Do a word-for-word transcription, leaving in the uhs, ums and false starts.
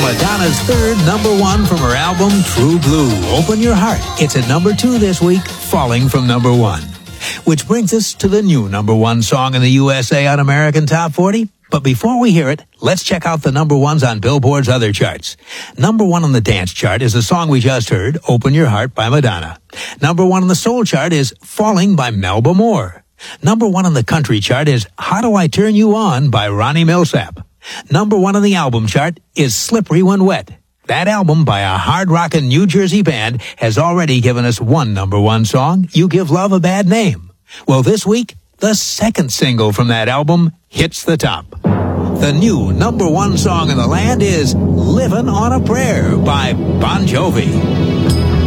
Madonna's third number one from her album True Blue, Open Your Heart. It's at number two this week, falling from number one. Which brings us to the new number one song in the U S A on American Top forty. But before we hear it, let's check out the number ones on Billboard's other charts. Number one on the dance chart is the song we just heard, Open Your Heart by Madonna. Number one on the soul chart is Falling by Melba Moore. Number one on the country chart is How Do I Turn You On by Ronnie Millsap. Number one on the album chart is Slippery When Wet. That album by a hard-rockin' New Jersey band has already given us one number one song, You Give Love a Bad Name. Well, this week, the second single from that album hits the top. The new number one song in the land is Livin' on a Prayer by Bon Jovi.